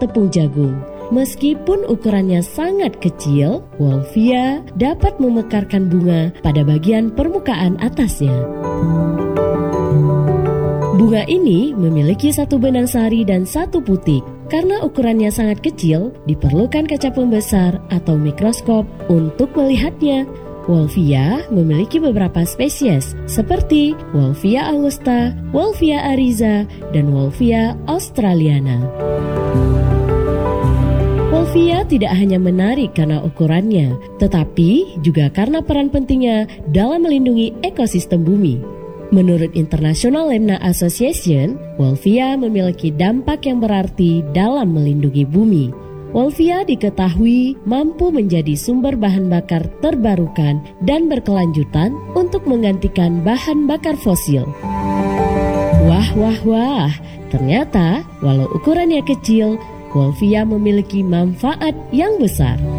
tepung jagung. Meskipun ukurannya sangat kecil, Wolffia dapat memekarkan bunga pada bagian permukaan atasnya. Bunga ini memiliki satu benang sari dan satu putik. Karena ukurannya sangat kecil, diperlukan kaca pembesar atau mikroskop untuk melihatnya. Wolffia memiliki beberapa spesies seperti Wolffia angusta, Wolffia ariza, dan Wolffia australiana. Wolffia tidak hanya menarik karena ukurannya, tetapi juga karena peran pentingnya dalam melindungi ekosistem bumi. Menurut International Lemna Association, Wolffia memiliki dampak yang berarti dalam melindungi bumi. Wolffia diketahui mampu menjadi sumber bahan bakar terbarukan dan berkelanjutan untuk menggantikan bahan bakar fosil. Wah, ternyata walau ukurannya kecil, Wolffia memiliki manfaat yang besar.